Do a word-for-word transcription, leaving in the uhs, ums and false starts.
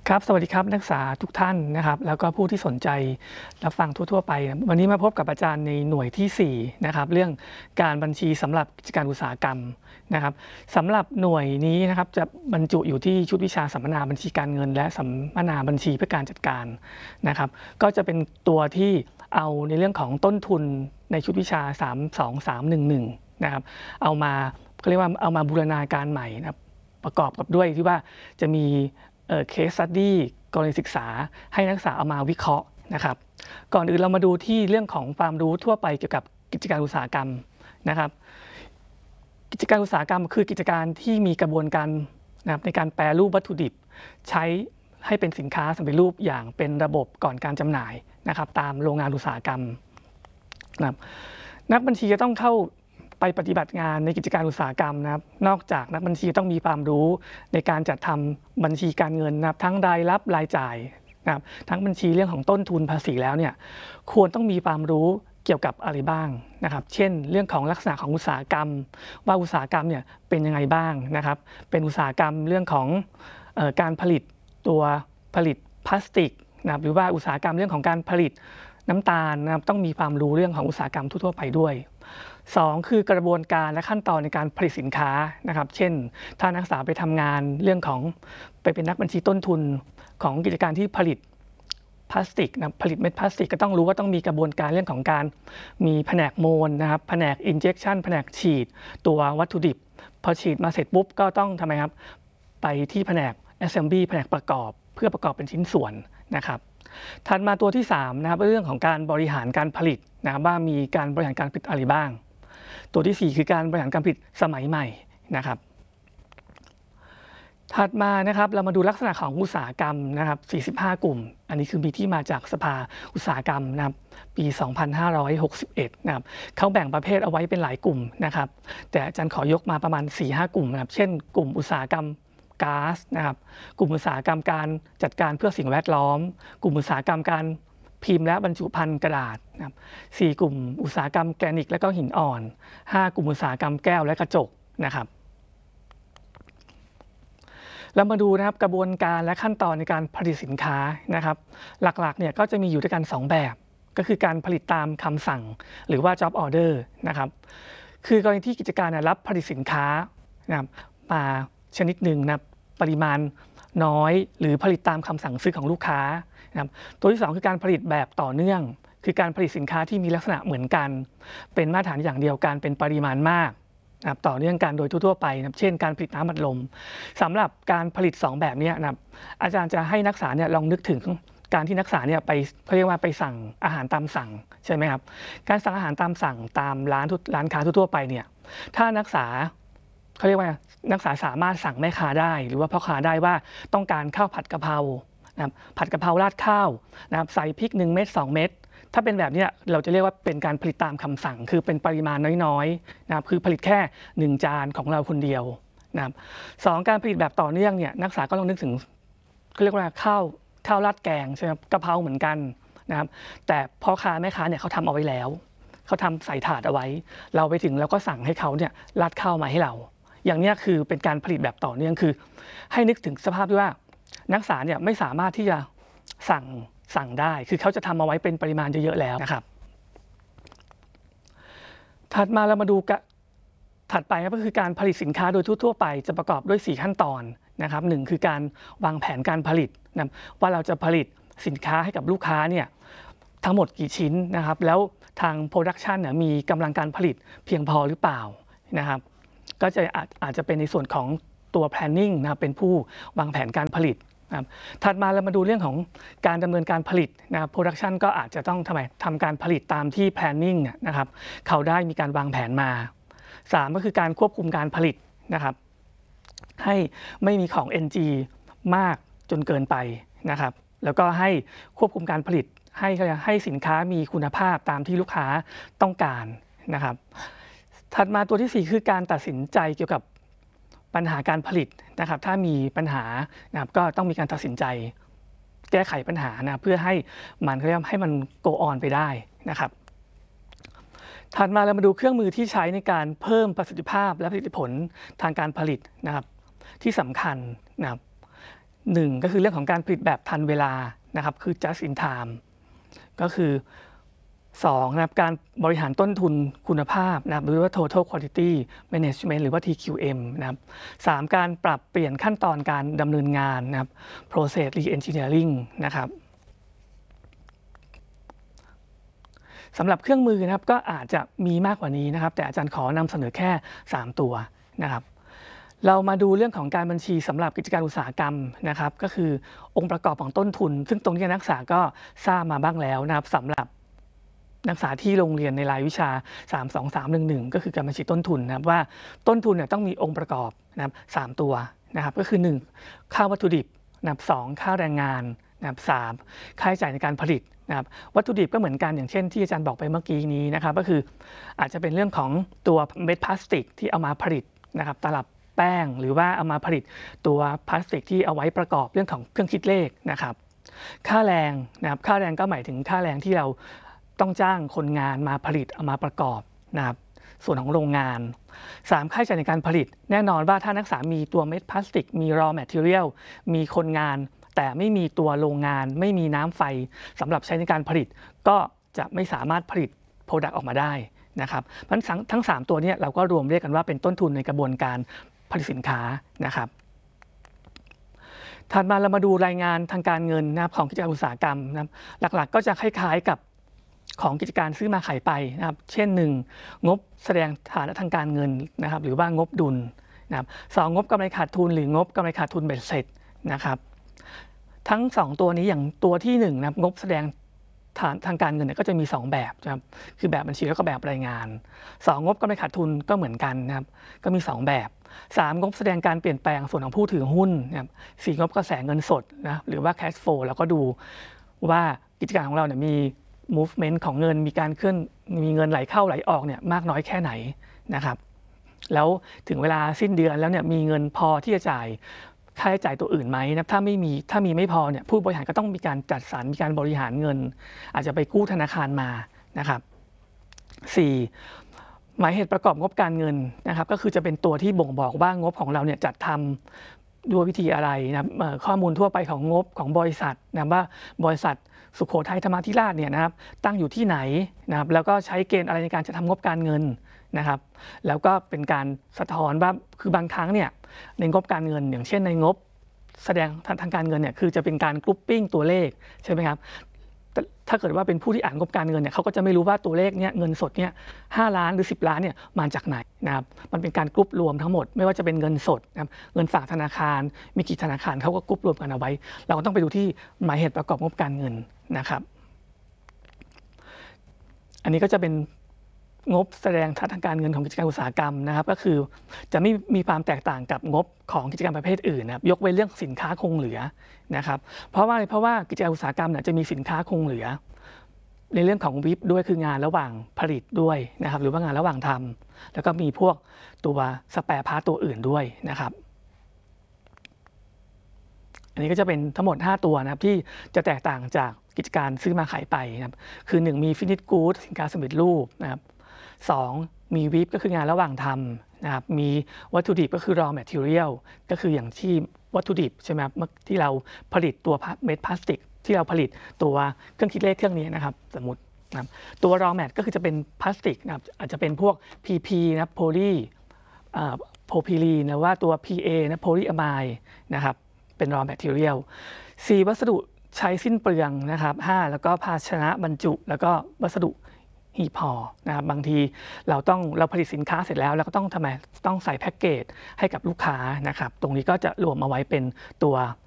ครับสวัสดีครับนักศึกษาทุกท่านนะครับแล้วก็ผู้ที่สนใจรับฟังทั่วๆไปวันนี้มาพบกับอาจารย์ในหน่วยที่สี่นะครับเรื่องการบัญชีสำหรับกิจการอุตสาหกรรมนะครับสำหรับหน่วยนี้นะครับจะบรรจุอยู่ที่ชุดวิชาสัมมนาบัญชีการเงินและสัมมนาบัญชีเพื่อการจัดการนะครับก็จะเป็นตัวที่เอาในเรื่องของต้นทุนในชุดวิชาสาม สอง สาม หนึ่ง หนึ่งนะครับเอามาเขาเรียกว่าเอามาบูรณาการใหม่นะครับประกอบกับด้วยที่ว่าจะมีเคสสตัดดี้กรณีศึกษาให้นักศึกษาเอามาวิเคราะห์นะครับก่อนอื่นเรามาดูที่เรื่องของความรู้ทั่วไปเกี่ยวกับกิจการอุตสาหกรรมนะครับกิจการอุตสาหกรรมคือกิจการที่มีกระบวนการนะครับในการแปรรูปวัตถุดิบใช้ให้เป็นสินค้าสำเร็จรูปอย่างเป็นระบบก่อนการจำหน่ายนะครับตามโรงงานอุตสาหกรรมนะครับนักบัญชีจะต้องเข้าไปปฏิบัติงานในกิจการอุตสาหกรรมนะครับนอกจากนักบัญชีต้องมีความรู้ในการจัดทำบัญชีการเงินนะครับทั้งรายรับรายจ่ายนะครับทั้งบัญชีเรื่องของต้นทุนภาษีแล้วเนี่ยควรต้องมีความรู้เกี่ยวกับอะไรบ้างนะครับเช่นเรื่องของลักษณะของอุตสาหกรรมว่าอุตสาหกรรมเนี่ยเป็นยังไงบ้างนะครับเป็นอุตสาหกรรมเรื่องของเอ่อการผลิตตัวผลิตพลาสติกนะครับหรือว่าอุตสาหกรรมเรื่องของการผลิตน้ำตาลนะครับต้องมีความรู้เรื่องของอุตสาหกรรมทั่วๆไปด้วยสองคือกระบวนการและขั้นตอนในการผลิตสินค้านะครับเช่นถ้านักศึกษาไปทำงานเรื่องของไปเป็นนักบัญชีต้นทุนของกิจการที่ผลิตพลาสติกนะผลิตเม็ดพลาสติกก็ต้องรู้ว่าต้องมีกระบวนการเรื่องของการมีแผนกโมลนะครับแผนกอินเจคชันแผนกฉีดตัววัตถุดิบพอฉีดมาเสร็จปุ๊บก็ต้องทำไมครับไปที่แผนก assembly แผนกประกอบเพื่อประกอบเป็นชิ้นส่วนนะครับถัดมาตัวที่สามนะครับเรื่องของการบริหารการผลิตนะว่ามีการบริหารการผลิตอะไรบ้างตัวที่สี่คือการบริหารการผลิตสมัยใหม่นะครับถัดมานะครับเรามาดูลักษณะของอุตสาหกรรมนะครับสี่สิบห้ากลุ่มอันนี้คือมีที่มาจากสภาอุตสาหกรรมนะครับปีสองพันห้าร้อยหกสิบเอ็ดนะครับเขาแบ่งประเภทเอาไว้เป็นหลายกลุ่มนะครับแต่อาจารย์ขอยกมาประมาณ สี่ห้า กลุ่มนะครับเช่นกลุ่มอุตสาหกรรมก๊าซนะครับกลุ่มอุตสาหกรรมการจัดการเพื่อสิ่งแวดล้อมกลุ่มอุตสาหกรรมการพิมพ์และบรรจุภัณฑ์กระดาษนะครับสี่กลุ่มอุตสาหกรรมแกรนิตและก็หินอ่อนห้ากลุ่มอุตสาหกรรมแก้วและกระจกนะครับเรามาดูนะครับกระบวนการและขั้นตอนในการผลิตสินค้านะครับหลักๆเนี่ยก็จะมีอยู่ด้วยกันสองแบบก็คือการผลิตตามคำสั่งหรือว่า job order นะครับคือกรณีที่กิจการรับผลิตสินค้านะครับมาชนิดหนึ่งนะปริมาณน้อยหรือผลิตตามคำสั่งซื้อของลูกค้านะครับตัวที่สองคือการผลิตแบบต่อเนื่องคือการผลิตสินค้าที่มีลักษณะเหมือนกันเป็นมาตรฐานอย่างเดียวกันเป็นปริมาณมากนะครับต่อเนื่องกันโดยทั่วๆไปนะเช่นการผลิตน้ำอัดลมสำหรับการผลิตสองแบบนี้นะครับอาจารย์จะให้นักศึกษาเนี่ยลองนึกถึงการที่นักศึกษาเนี่ยไปเขาเรียกว่าไปสั่งอาหารตามสั่งใช่ไหมครับการสั่งอาหารตามสั่งตามร้านร้านค้าทั่วๆไปเนี่ยถ้านักศึกษาเขาเรียกว่านักศึกษาสามารถสั่งแม่ค้าได้หรือว่าพ่อค้าได้ว่าต้องการข้าวผัดกะเพรานะครับผัดกะเพราราดข้าวนะครับใส่พริกหนึ่งเม็ดสองเม็ดถ้าเป็นแบบนี้เราจะเรียกว่าเป็นการผลิตตามคำสั่งคือเป็นปริมาณน้อยๆนะครับคือผลิตแค่หนึ่งจานของเราคนเดียวนะครับสองการผลิตแบบต่อเนื่องเนี่ยนักศึกษาก็ต้องนึกถึงเขาเรียกว่าข้าวข้าวราดแกงใช่ไหมกะเพราเหมือนกันนะครับแต่พ่อค้าแม่ค้าเนี่ยเขาทำเอาไว้แล้วเขาทำใส่ถาดเอาไว้เราไปถึงแล้วก็สั่งให้เขาเนี่ยราดข้าวมาให้เราอย่างนี้คือเป็นการผลิตแบบต่อเนื่องคือให้นึกถึงสภาพที่ว่านักศึกษาเนี่ยไม่สามารถที่จะสั่งสั่งได้คือเขาจะทำเอาไว้เป็นปริมาณเยอะๆแล้วนะครับถัดมาเรามาดูถัดไปก็คือการผลิตสินค้าโดยทั่วๆไปจะประกอบด้วยสี่ขั้นตอนนะครับหนึ่งคือการวางแผนการผลิตนะว่าเราจะผลิตสินค้าให้กับลูกค้าเนี่ยทั้งหมดกี่ชิ้นนะครับแล้วทางโปรดักชันเนี่ยมีกำลังการผลิตเพียงพอหรือเปล่านะครับก็จะอาจจะเป็นในส่วนของตัว planning นะครับเป็นผู้วางแผนการผลิตนะครับถัดมาเรามาดูเรื่องของการดำเนินการผลิตนะครับ production ก็อาจจะต้องทำไมทำการผลิตตามที่ planning นะครับเขาได้มีการวางแผนมาสามก็คือการควบคุมการผลิตนะครับให้ไม่มีของ เอ็น จี มากจนเกินไปนะครับแล้วก็ให้ควบคุมการผลิตให้ให้สินค้ามีคุณภาพตามที่ลูกค้าต้องการนะครับถัดมาตัวที่สี่คือการตัดสินใจเกี่ยวกับปัญหาการผลิตนะครับถ้ามีปัญหานะครับก็ต้องมีการตัดสินใจแก้ไขปัญหานะเพื่อให้มันเรียกให้มัน go on ไปได้นะครับถัดมาเรามาดูเครื่องมือที่ใช้ในการเพิ่มประสิทธิภาพและประสิทธิผลทางการผลิตนะครับที่สำคัญนะครับหนึ่งก็คือเรื่องของการผลิตแบบทันเวลานะครับคือ just in time ก็คือสองนะครับการบริหารต้นทุนคุณภาพนะครับหรือว่า total quality management หรือว่า ที คิว เอ็ม นะครับสามการปรับเปลี่ยนขั้นตอนการดำเนินงานนะครับ process re-engineering นะครับสำหรับเครื่องมือนะครับก็อาจจะมีมากกว่านี้นะครับแต่อาจารย์ขอนำเสนอแค่สามตัวนะครับเรามาดูเรื่องของการบัญชีสำหรับกิจการอุตสาหกรรมนะครับก็คือองค์ประกอบของต้นทุนซึ่งตรงนี้นักศึกษาก็ทราบมาบ้างแล้วนะครับสำหรับนักศึกษาที่โรงเรียนในรายวิชาสาม สอง สาม หนึ่ง หนึ่งก็คือการบัญชีต้นทุนนะครับว่าต้นทุนเนี่ยต้องมีองค์ประกอบนะครับสามตัวนะครับก็คือหนึ่งค่าวัตถุดิบนะครับสองค่าแรงงานนะครับสามค่าใช้จ่ายในการผลิตนะครับวัตถุดิบก็เหมือนกันอย่างเช่นที่อาจารย์บอกไปเมื่อกี้นี้นะครับก็คืออาจจะเป็นเรื่องของตัวเม็ดพลาสติกที่เอามาผลิตนะครับตลับแป้งหรือว่าเอามาผลิตตัวพลาสติกที่เอาไว้ประกอบเรื่องของเครื่องคิดเลขนะครับค่าแรงนะครับค่าแรงก็หมายถึงค่าแรงที่เราต้องจ้างคนงานมาผลิตเอามาประกอบนะครับส่วนของโรงงานสามค่าใช้จ่ายในการผลิตแน่นอนว่าถ้านักศึกษามีตัวเม็ดพลาสติกมี raw material มีคนงานแต่ไม่มีตัวโรงงานไม่มีน้ำไฟสำหรับใช้ในการผลิตก็จะไม่สามารถผลิต Product ออกมาได้นะครับเพราะฉะนั้นทั้งสามตัวนี้เราก็รวมเรียกกันว่าเป็นต้นทุนในกระบวนการผลิตสินค้านะครับถัดมาเรามาดูรายงานทางการเงินนะครับของกิจการอุตสาหกรรมนะครับหลักๆก็จะคล้ายๆกับของกิจการซื้อมาขายไปนะครับเช่นหนึ่งงบแสดงฐานะทางการเงินนะครับหรือว่างบดุลนะครับสองงบกำไรขาดทุนหรืองบกำไรขาดทุนเบ็ดเสร็จนะครับทั้งสองตัวนี้อย่างตัวที่หนึ่งนะครับงบแสดงฐานทางการเงินเนี่ยก็จะมีสองแบบนะครับคือแบบบัญชีแล้วก็แบบรายงานสองงบกำไรขาดทุนก็เหมือนกันนะครับก็มีสองแบบสามงบแสดงการเปลี่ยนแปลงส่วนของผู้ถือหุ้นนะครับสี่งบกระแสเงินสดนะหรือว่า cash flow แล้วก็ดูว่ากิจการของเราเนี่ยมี movement ของเงินมีการเคลื่อนมีเงินไหลเข้าไหลออกเนี่ยมากน้อยแค่ไหนนะครับแล้วถึงเวลาสิ้นเดือนแล้วเนี่ยมีเงินพอที่จะจ่ายค่าใช้จ่ายตัวอื่นไหมนะถ้าไม่มีถ้ามีไม่พอเนี่ยผู้บริหารก็ต้องมีการจัดสรรมีการบริหารเงินอาจจะไปกู้ธนาคารมานะครับสี่หมายเหตุประกอบงบการเงินนะครับก็คือจะเป็นตัวที่บ่งบอกว่างบของเราเนี่ยจัดทำด้วยวิธีอะไรนะข้อมูลทั่วไปของงบของบริษัทนะว่าบริษัทสุโขทัยธรรมาธิราชเนี่ยนะครับตั้งอยู่ที่ไหนนะครับแล้วก็ใช้เกณฑ์อะไรในการจะทำงบการเงินนะครับแล้วก็เป็นการสะท้อนว่าคือบางครั้งเนี่ยในงบการเงินอย่างเช่นในงบแสดงทางการเงินเนี่ยคือจะเป็นการกรุ๊ปปิ้งตัวเลขใช่ไหมครับถ้าเกิดว่าเป็นผู้ที่อ่านงบการเงินเนี่ยเขาก็จะไม่รู้ว่าตัวเลขเนี่ยเงินสดเนี่ยห้าล้านหรือสิบล้านเนี่ยมาจากไหนนะครับมันเป็นการกรุ๊ปรวมทั้งหมดไม่ว่าจะเป็นเงินสดนะครับเงินฝากธนาคารมีกี่ธนาคารเขาก็กรุ๊ปรวมกันเอาไว้เราก็ต้องไปดูที่หมายเหตุประกอบงบการเงินนะครับอันนี้ก็จะเป็นงบแสดงทางการเงินของกิจการอุตสาหกรรมนะครับก็คือจะไม่มีความแตกต่างกับงบของกิจการประเภทอื่นนะครับยกเว้นเรื่องสินค้าคงเหลือนะครับเพราะว่าเพราะว่ากิจการอุตสาหกรรมเนี่ยจะมีสินค้าคงเหลือในเรื่องของวิปด้วยคืองานระหว่างผลิตด้วยนะครับหรือว่างานระหว่างทำแล้วก็มีพวกตัวสแปร์พาร์ตตัวอื่นด้วยนะครับอันนี้ก็จะเป็นทั้งหมดห้าตัวนะครับที่จะแตกต่างจากกิจการซื้อมาขายไปนะครับคือหนึ่งมีฟินิชกู๊ดสินค้าสำเร็จรูปนะครับสองมีวิปก็คืองานระหว่างทำนะครับมีวัตถุดิบก็คือ raw material ก็คืออย่างที่วัตถุดิบใช่ไหมครับที่เราผลิตตัวเม็ดพลาสติกที่เราผลิตตัวเครื่องคิดเลขเครื่องนี้นะครับสมมตินะครับตัว raw mat ก็คือจะเป็นพลาสติกนะครับอาจจะเป็นพวก พี พี นะโพลีโพพิลีนหรือว่าตัว พี เอ นะโพลีอะไมด์นะครับเป็น raw material สี่วัสดุใช้สิ้นเปลืองนะครับห้าแล้วก็ภาชนะบรรจุแล้วก็วัสดุหีบห่อนะครับบางทีเราต้องเราผลิตสินค้าเสร็จแล้วเราก็ต้องทำไมต้องใส่แพ็กเกจให้กับลูกค้านะครับตรงนี้ก็จะรวมเอาไว้เป็นตัว